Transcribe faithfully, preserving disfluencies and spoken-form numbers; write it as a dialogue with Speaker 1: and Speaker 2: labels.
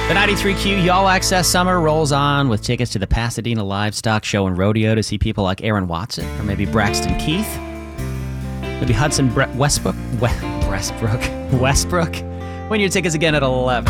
Speaker 1: The ninety-three Q Y'all Access Summer rolls on with tickets to the Pasadena Livestock Show and Rodeo to see people like Aaron Watson or maybe Braxton Keith. Maybe Hudson Bre- Westbrook. We- Westbrook. Westbrook. Win your tickets again at eleven.